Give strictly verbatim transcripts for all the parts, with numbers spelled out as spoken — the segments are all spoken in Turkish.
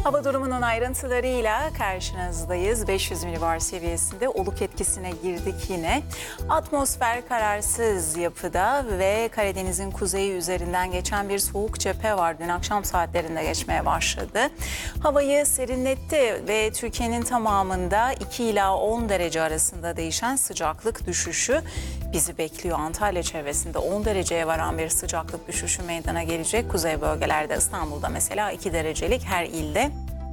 Hava durumunun ayrıntılarıyla karşınızdayız. beş yüz milibar seviyesinde oluk etkisine girdik yine. Atmosfer kararsız yapıda ve Karadeniz'in kuzeyi üzerinden geçen bir soğuk cephe var. Dün akşam saatlerinde geçmeye başladı. Havayı serinletti ve Türkiye'nin tamamında iki ila on derece arasında değişen sıcaklık düşüşü bizi bekliyor. Antalya çevresinde on dereceye varan bir sıcaklık düşüşü meydana gelecek. Kuzey bölgelerde, İstanbul'da mesela iki derecelik her ilde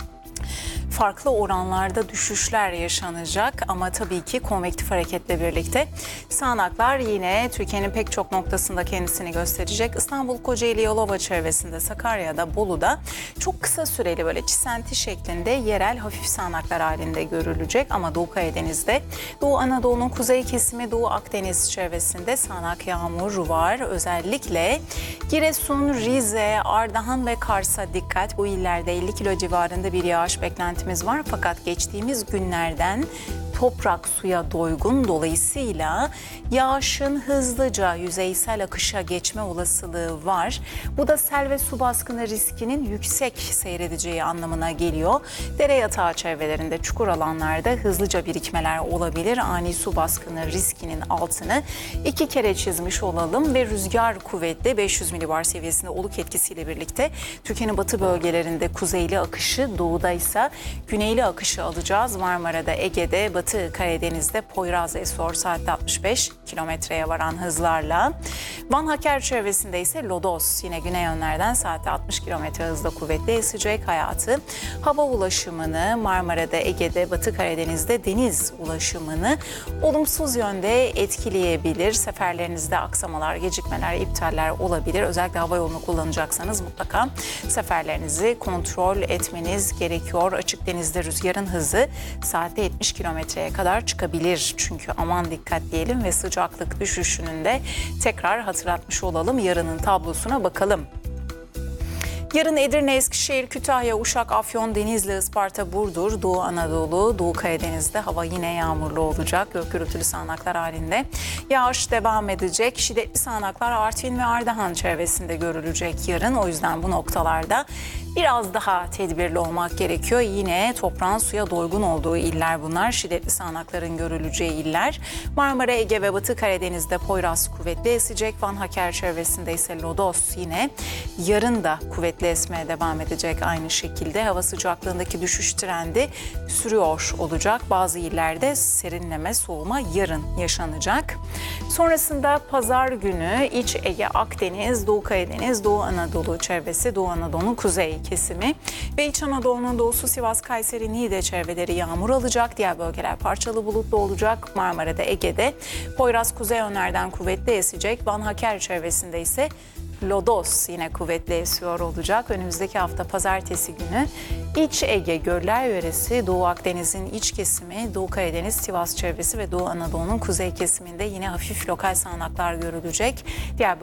farklı oranlarda düşüşler yaşanacak ama tabii ki konvektif hareketle birlikte sağanaklar yine Türkiye'nin pek çok noktasında kendisini gösterecek. İstanbul, Kocaeli, Yalova çevresinde, Sakarya'da, Bolu'da çok kısa süreli böyle çisenti şeklinde yerel hafif sağanaklar halinde görülecek ama Doğu Karadeniz'de, Doğu Anadolu'nun kuzey kesimi, Doğu Akdeniz çevresinde sağanak yağmur var. Özellikle Giresun, Rize, Ardahan ve Kars'a dikkat. Bu illerde elli kilo civarında bir yağış beklentisi var fakat geçtiğimiz günlerden toprak suya doygun, dolayısıyla yağışın hızlıca yüzeysel akışa geçme olasılığı var. Bu da sel ve su baskını riskinin yüksek seyredeceği anlamına geliyor. Dere yatağı çevrelerinde, çukur alanlarda hızlıca birikmeler olabilir. Ani su baskını riskinin altını iki kere çizmiş olalım ve rüzgar kuvvetli beş yüz milibar seviyesinde oluk etkisiyle birlikte Türkiye'nin batı bölgelerinde kuzeyli akışı, doğuda ise güneyli akışı alacağız. Marmara'da, Ege'de, Batı Karadeniz'de Poyraz esiyor saatte altmış beş kilometreye varan hızlarla. Van Haker çevresinde ise lodos yine güney yönlerden saatte altmış kilometre hızla kuvvetli esecek. Hayatı, hava ulaşımını, Marmara'da, Ege'de, Batı Karadeniz'de deniz ulaşımını olumsuz yönde etkileyebilir. Seferlerinizde aksamalar, gecikmeler, iptaller olabilir. Özellikle hava yolunu kullanacaksanız mutlaka seferlerinizi kontrol etmeniz gerekiyor. Açık denizde rüzgarın hızı saatte yetmiş kilometreye kadar çıkabilir. Çünkü aman dikkat diyelim ve sıcaklık düşüşünün de tekrar hatırlatmış olalım. Yarının tablosuna bakalım. Yarın Edirne, Eskişehir, Kütahya, Uşak, Afyon, Denizli, Isparta, Burdur, Doğu Anadolu, Doğu Karadeniz'de hava yine yağmurlu olacak. Gök gürültülü sağanaklar halinde yağış devam edecek. Şiddetli sağanaklar Artvin ve Ardahan çevresinde görülecek yarın. O yüzden bu noktalarda biraz daha tedbirli olmak gerekiyor. Yine toprağın suya doygun olduğu iller bunlar. Şiddetli sağanakların görüleceği iller. Marmara, Ege ve Batı Karadeniz'de Poyraz kuvvetli esecek. Van Haker çevresinde ise lodos yine yarın da kuvvetli esmeye devam edecek aynı şekilde. Hava sıcaklığındaki düşüş trendi sürüyor olacak. Bazı illerde serinleme, soğuma yarın yaşanacak. Sonrasında pazar günü İç Ege, Akdeniz, Doğu Karadeniz, Doğu Anadolu çevresi, Doğu Anadolu'nun kuzey kesimi ve İç Anadolu'nun doğusu Sivas, Kayseri, Niğde çevreleri yağmur alacak. Diğer bölgeler parçalı bulutlu olacak. Marmara'da, Ege'de Poyraz kuzey yönlerden kuvvetli esecek. Van Haker çevresinde ise lodos yine kuvvetli esiyor olacak. Önümüzdeki hafta pazartesi günü İç Ege, Göller yöresi, Doğu Akdeniz'in iç kesimi, Doğu Karadeniz, Sivas çevresi ve Doğu Anadolu'nun kuzey kesiminde yine hafif lokal sağanaklar görülecek. Diğer